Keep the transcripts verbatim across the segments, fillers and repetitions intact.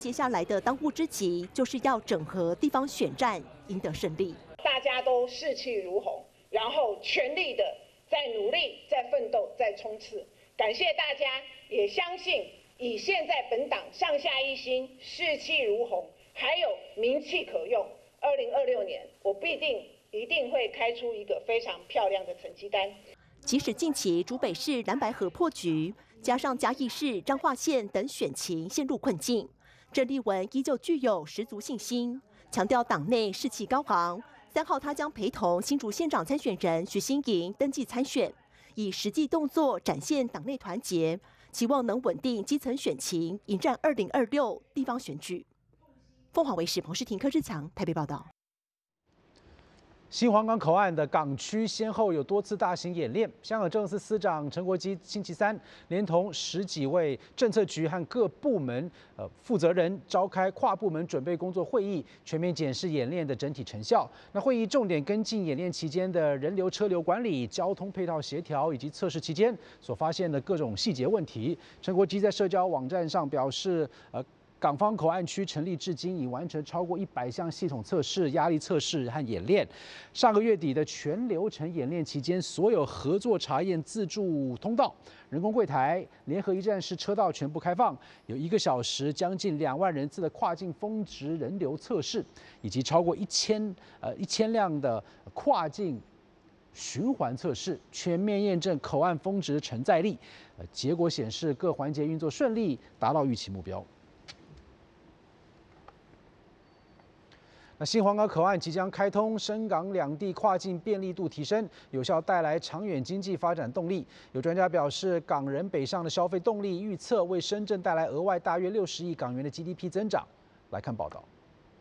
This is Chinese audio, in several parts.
接下来的当务之急就是要整合地方选战，赢得胜利。 大家都士气如虹，然后全力的在努力、在奋斗、在冲刺。感谢大家，也相信以现在本党上下一心、士气如虹，还有名气可用，二零二六年我必定一定会开出一个非常漂亮的成绩单。 即使近期竹北市蓝白合破局，加上嘉义市、彰化县等选情陷入困境，郑丽文依旧具有十足信心，强调党内士气高昂。三号，他将陪同新竹县长参选人许新莹登记参选，以实际动作展现党内团结，期望能稳定基层选情，迎战二零二六地方选举。凤凰卫视彭世廷、柯志强台北报道。 新黄港口岸的港区先后有多次大型演练，香港政务司司长陈国基星期三连同十几位政策局和各部门呃负责人召开跨部门准备工作会议，全面检视演练的整体成效。那会议重点跟进演练期间的人流车流管理、交通配套协调以及测试期间所发现的各种细节问题。陈国基在社交网站上表示，呃。港方口岸区成立至今已完成超过一百项系统测试、压力测试和演练。上个月底的全流程演练期间，所有合作查验自助通道、人工柜台、联合一站式车道全部开放，有一个小时将近两万人次的跨境峰值人流测试，以及超过一千呃一千辆的跨境循环测试，全面验证口岸峰值承载力。呃，结果显示各环节运作顺利，达到预期目标。那新黄港口岸即将开通，深港两地跨境便利度提升，有效带来长远经济发展动力。有专家表示，港人北上的消费动力预测为深圳带来额外大约六十亿港元的 G D P 增长。来看报道。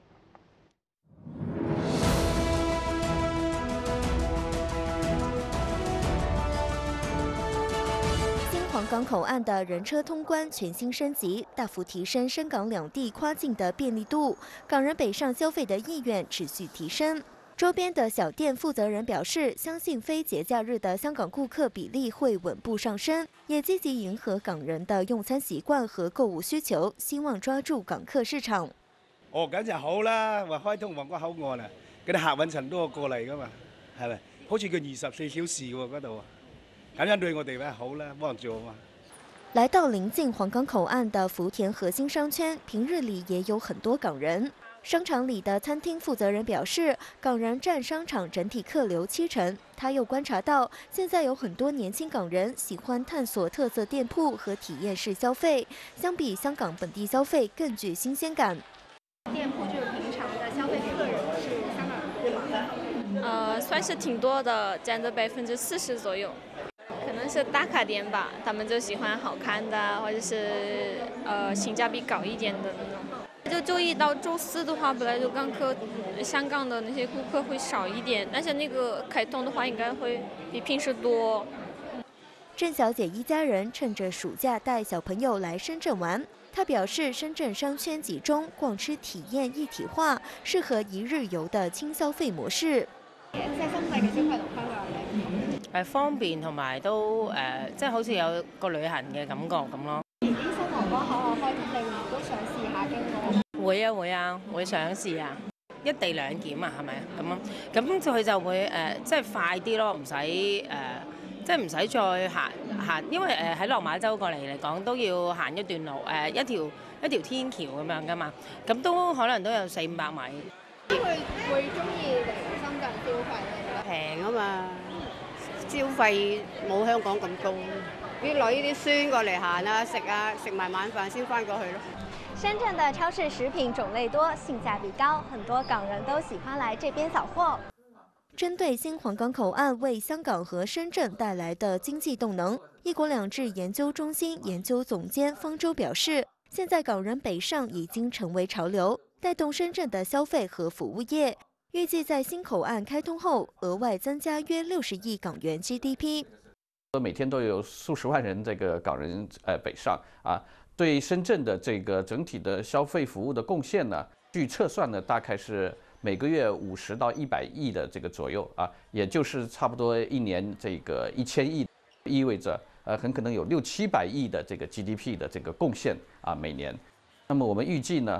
黄港口岸的人车通关全新升级，大幅提升深港两地跨境的便利度，港人北上消费的意愿持续提升。周边的小店负责人表示，相信非节假日的香港顾客比例会稳步上升，也積極迎合港人的用餐習慣和購物需求，希望抓住港客市場。 哦，梗就好啦，話開通皇崗口岸啊，嗰啲客運層都過嚟噶嘛，係咪？好似佢二十四小時喎嗰度。 咁樣對我哋咧好啦，幫助嘛。 來到臨近黃港口岸的福田核心商圈，平日裡也有很多港人。商場裡的餐廳負責人表示，港人佔商場整體客流七成。他又觀察到，現在有很多年輕港人喜歡探索特色店鋪和體驗式消費，相比香港本地消費更具新鮮感。 店鋪就是平常的消費客人是香港人多嗎？ 呃，算是挺多的，佔着百分之四十左右。 可能是打卡店吧，他们就喜欢好看的，或者是呃性价比高一点的那种。就周一到周四的话，本来就港客香港的那些顾客会少一点，但是那个开通的话，应该会比平时多。 郑小姐一家人趁着暑假带小朋友来深圳玩，她表示深圳商圈集中，逛吃體驗一體化，適合一日遊的輕消費模式。 即係新界嘅消費同香港人誒方便同埋都誒、呃，即係好似有個旅行嘅感覺咁咯。 遲啲新皇崗口岸開通，你會唔會都想試下經過？ 會啊會啊，會想試啊！一地兩檢啊，係咪咁啊？咁佢就會誒、呃，即係快啲咯，唔使誒，即係唔使再行行，因為誒喺落馬洲過嚟嚟講都要行一段路，誒、呃、一條一條天橋咁樣噶嘛，咁都可能都有四五百米。 會會中意嚟深圳消費咧？ 平啊嘛！ 消費冇香港咁高，啲女啲孫過嚟行啊、食啊，食埋晚飯先翻過去咯。 深圳的超市食品種類多，性價比高，很多港人都喜歡來這邊掃貨。 針對新皇港口岸為香港和深圳帶來的經濟動能，一國兩制研究中心研究總監方舟表示，現在港人北上已經成為潮流，帶動深圳的消費和服務業。 預計在新口岸開通後，額外增加約六十億港元 G D P。 每天都有數十萬人這個港人呃北上啊，對深圳的這個整體的消費服務的貢獻呢，據測算呢，大概是每個月五十到一百億的這個左右啊，也就是差不多一年這個一千億，意味着呃很可能有六七百億的這個 G D P 的這個貢獻啊每年。 那么我们预计呢，